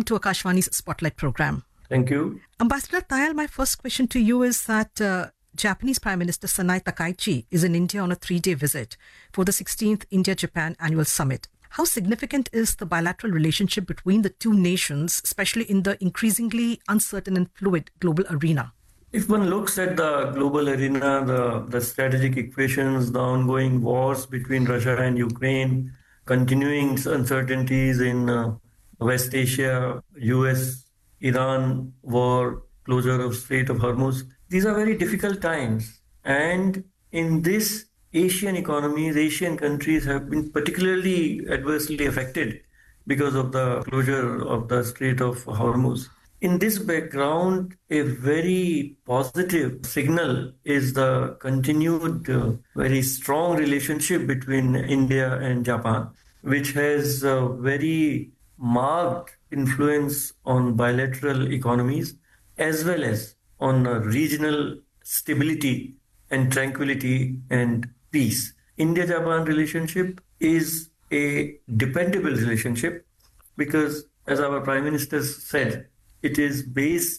to Akashvani's Spotlight program. Thank you. Ambassador Tayal, my first question to you is that Japanese Prime Minister Sanai Takaichi is in India on a 3-day visit for the 16th India-Japan Annual Summit. How significant is the bilateral relationship between the two nations, especially in the increasingly uncertain and fluid global arena? If one looks at the global arena, the strategic equations, the ongoing wars between Russia and Ukraine, continuing uncertainties in West Asia, US, Iran war, closure of Strait of Hormuz, these are very difficult times. And in this, Asian economies, Asian countries have been particularly adversely affected because of the closure of the Strait of Hormuz. In this background, a very positive signal is the continued very strong relationship between India and Japan, which has a very marked influence on bilateral economies as well as on regional stability and tranquility and peace. India-Japan relationship is a dependable relationship because, as our Prime Minister said, it is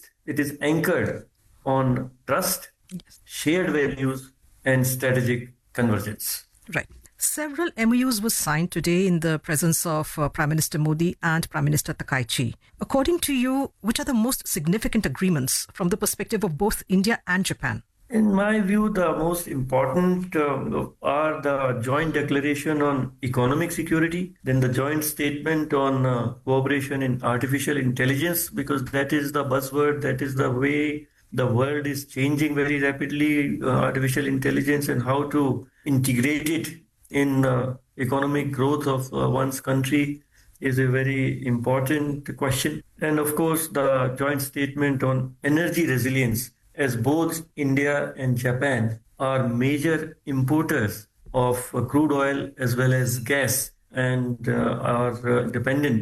anchored on trust, shared values, and strategic convergence. Right. Several MOUs were signed today in the presence of Prime Minister Modi and Prime Minister Takaichi. According to you, which are the most significant agreements from the perspective of both India and Japan? In my view, the most important are the joint declaration on economic security, then the joint statement on cooperation in artificial intelligence, because that is the buzzword, that is the way the world is changing very rapidly, artificial intelligence and how to integrate it in economic growth of one's country is a very important question. And of course, the joint statement on energy resilience, as both India and Japan are major importers of crude oil as well as gas and are dependent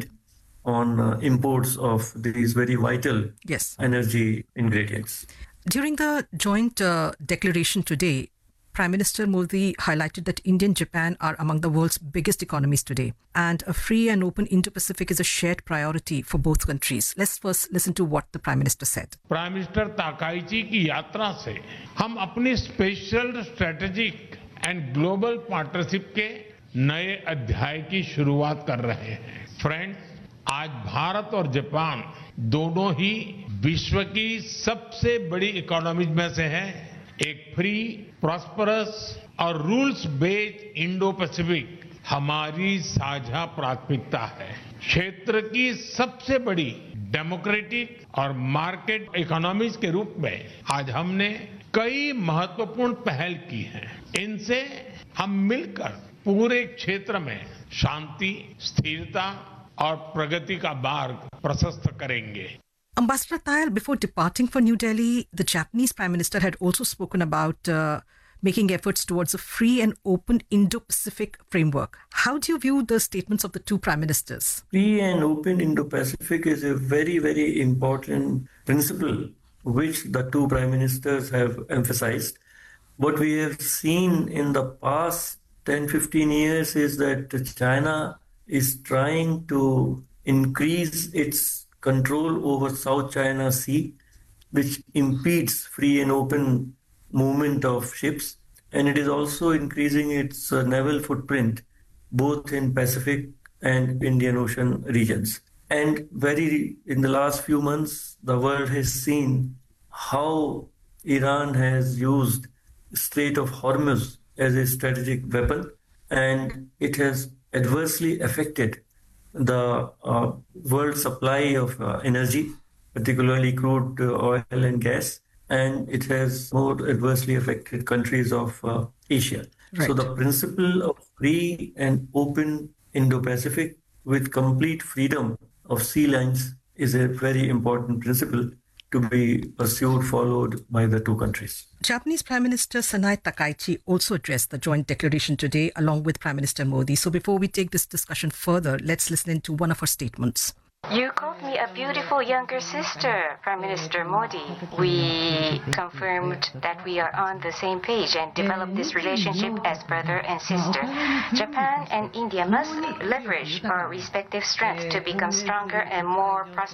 on imports of these very vital energy ingredients. During the joint declaration today, Prime Minister Modi highlighted that India and Japan are among the world's biggest economies today, and a free and open Indo-Pacific is a shared priority for both countries. Let's first listen to what the Prime Minister said. Prime Minister ताकाईची की यात्रा से हम अपनी special strategic and global partnership के नए अध्याय की शुरुआत कर रहे हैं। फ्रेंड्स, आज भारत और जापान दोनों ही विश्व की सबसे बड़ी इकोनॉमीज में से हैं। एक फ्री, प्रॉस्परस और रूल्स बेस्ड इंडो पैसिफिक हमारी साझा प्राथमिकता है। क्षेत्र की सबसे बड़ी डेमोक्रेटिक और मार्केट इकोनॉमीज के रूप में आज हमने कई महत्वपूर्ण पहल की हैं। इनसे हम मिलकर पूरे क्षेत्र में शांति, स्थिरता और प्रगति का मार्ग प्रशस्त करेंगे। Ambassador Tayal, before departing for New Delhi, the Japanese Prime Minister had also spoken about making efforts towards a free and open Indo-Pacific framework. How do you view the statements of the two Prime Ministers? Free and open Indo-Pacific is a very, very important principle which the two Prime Ministers have emphasized. What we have seen in the past 10-15 years is that China is trying to increase its control over South China Sea, which impedes free and open movement of ships, and it is also increasing its naval footprint both in Pacific and Indian Ocean regions. And in the last few months, the world has seen how Iran has used Strait of Hormuz as a strategic weapon, and it has adversely affected the world supply of energy, particularly crude oil and gas, and it has more adversely affected countries of Asia. Right. So the principle of free and open Indo-Pacific with complete freedom of sea lines is a very important principle to be pursued, followed by the two countries. Japanese Prime Minister Sanai Takaichi also addressed the joint declaration today along with Prime Minister Modi. So before we take this discussion further, let's listen in to one of her statements. You called me a beautiful younger sister, Prime Minister Modi. We confirmed that we are on the same page and developed this relationship as brother and sister. Japan and India must leverage our respective strengths to become stronger and more prosperous